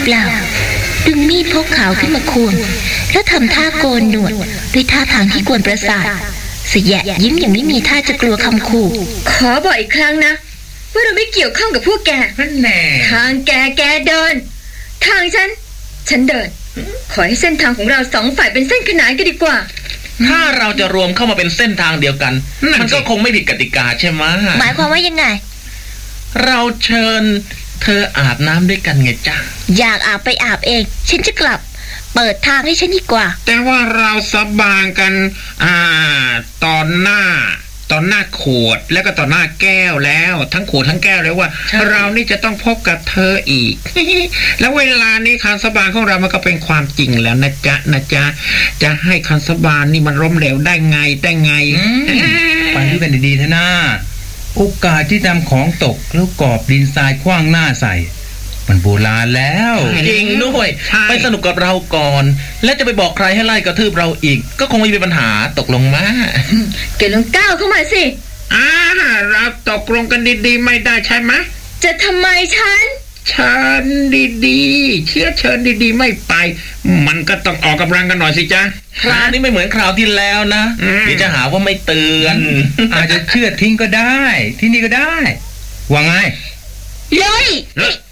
เปล่าดึงมีดพกขาวขึ้นมาควงแล้วทำท่าโกนหนวดด้วยท่าทางที่กวนประสาทเสียยิ้มอย่างไม่มีท่าจะกลัวคำขู่ขอบอกอีกครั้งนะว่าเราไม่เกี่ยวข้องกับพวกแกนั่นแน่ทางแกเดินทางฉันเดินขอให้เส้นทางของเราสองฝ่ายเป็นเส้นขนานกันดีกว่าถ้าเราจะรวมเข้ามาเป็นเส้นทางเดียวกันมันก็คงไม่ผิดกติกาใช่ไหมหมายความว่ายังไงเราเชิญเธออาบน้ำด้วยกันไงจ้าอยากอาบไปอาบเองฉันจะกลับเปิดทางให้ฉันดีกว่าแต่ว่าเราสาบานกันตอนหน้าขวดแล้วก็ตอนหน้าแก้วแล้วทั้งขวดทั้งแก้วเลยว่าเรานี่จะต้องพบกับเธออีก แล้วเวลานี้คำสาบานของเรามันก็เป็นความจริงแล้วนะจ๊ะจะให้คำสาบานนี่มันล้มเหลวได้ไงไปด้วยกันดีๆเถอะนะโอกาสที่ทำของตกแล้วกอบดินทรายขว้างหน้าใส่มันโบราณแล้วจริงด้วยไปสนุกกับเราก่อนแล้วจะไปบอกใครให้ไล่กระทืบเราอีกก็คงไม่มีปัญหาตกลงมาเกิดลงก้าวเข้ามาสิเราตกลงกันดีๆไม่ได้ใช่ไหมจะทำไมฉันเชิญดีๆเชิญดีๆไม่ไปมันก็ต้องออกกำลังกันหน่อยสิจ๊ะคราวนี้ไม่เหมือนคราวที่แล้วนะเดี๋ยวจะหาว่าไม่เตือนอาจจะเชื่อทิ้งก็ได้ที่นี่ก็ได้ว่าไงเลย